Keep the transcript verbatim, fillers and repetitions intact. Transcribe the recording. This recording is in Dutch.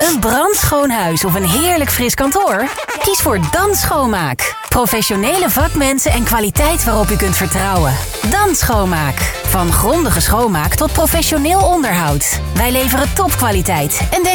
Een brandschoon huis of een heerlijk fris kantoor? Kies voor Dan Schoonmaak. Professionele vakmensen en kwaliteit waarop u kunt vertrouwen. Dan Schoonmaak. Van grondige schoonmaak tot professioneel onderhoud. Wij leveren topkwaliteit en